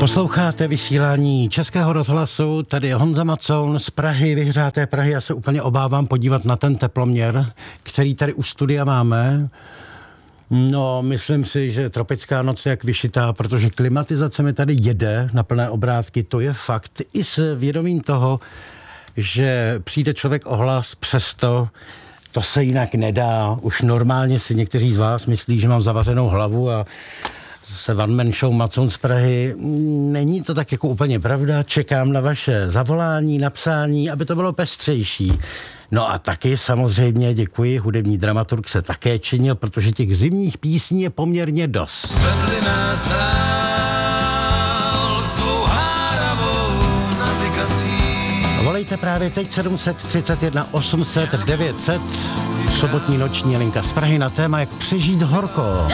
Posloucháte vysílání Českého rozhlasu, tady je Honza Macoun z Prahy, vyhřáté Prahy. Já se úplně obávám podívat na ten teploměr, který tady u studia máme. No, myslím si, že tropická noc je jak vyšitá, protože klimatizace mi tady jede na plné obrátky, to je fakt. I s vědomím toho, že přijde člověk o hlas, přesto to se jinak nedá. Už normálně si někteří z vás myslí, že mám zavařenou hlavu a se One Man Show Macoun z Prahy. Není to tak jako úplně pravda. Čekám na vaše zavolání, napsání, aby to bylo pestřejší. No a taky samozřejmě děkuji, hudební dramaturg se také činil, protože těch zimních písní je poměrně dost. Vedli nás dál svou háravou navigací. Volejte právě teď 731 800 900. Sobotní noční linka z Prahy na téma, jak přežít horko.